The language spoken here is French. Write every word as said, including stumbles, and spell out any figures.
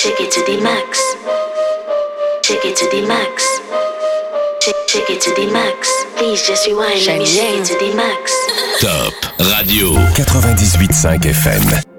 Shake it to the max. Shake it to the max. Shake, shake it to the max. Please just rewind. Let me shake it to the max. Top Radio quatre-vingt-dix-huit virgule cinq F M.